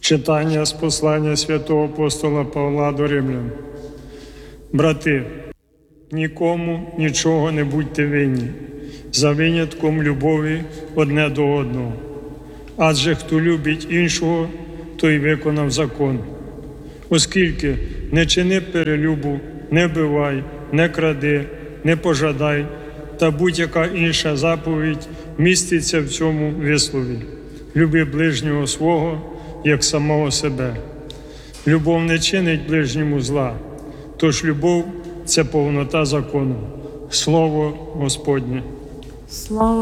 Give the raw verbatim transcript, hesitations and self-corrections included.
Читання з послання святого апостола Павла до Римлян. Брати, нікому нічого не будьте винні, за винятком любові одне до одного. Адже хто любить іншого, той виконав закон. Оскільки не чини перелюбу, не вбивай, не кради, не пожадай, та будь-яка інша заповідь міститься в цьому вислові. Люби ближнього свого, як самого себе. Любов не чинить ближньому зла, тож любов – це повнота закону. Слово Господнє. Слава